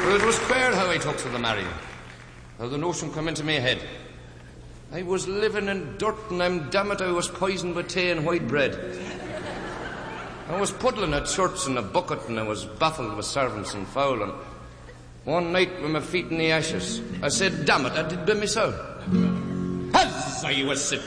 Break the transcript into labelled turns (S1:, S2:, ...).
S1: Well, it was queer how I took to the marrying. How the notion come into my head. I was living in dirt and I'm damn it, I was poisoned with tea and white bread. I was puddling at shirts in a bucket and I was baffled with servants and foul, and one night with my feet in the ashes, I said, damn it, I did by myself. As I was sitting